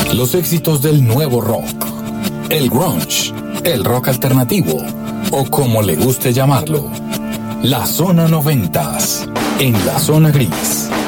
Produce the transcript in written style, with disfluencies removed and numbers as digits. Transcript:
Los éxitos del nuevo rock, el grunge, el rock alternativo o como le guste llamarlo. La Zona 90 en La Zona Gris.